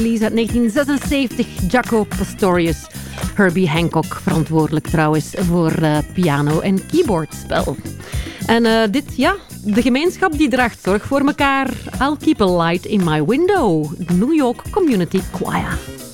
Release uit 1976, Jaco Pastorius. Herbie Hancock, verantwoordelijk trouwens voor piano- en keyboardspel. En dit, ja, de gemeenschap die draagt zorg voor elkaar. I'll keep a light in my window. New York Community Choir.